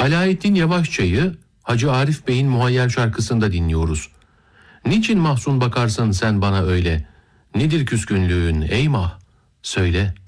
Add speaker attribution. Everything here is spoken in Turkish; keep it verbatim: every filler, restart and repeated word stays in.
Speaker 1: Alaeddin Yavaşça'yı Hacı Arif Bey'in Muhayyer şarkısında dinliyoruz. Niçin mahzun bakarsın sen bana öyle? Nedir küskünlüğün ey mah? Söyle.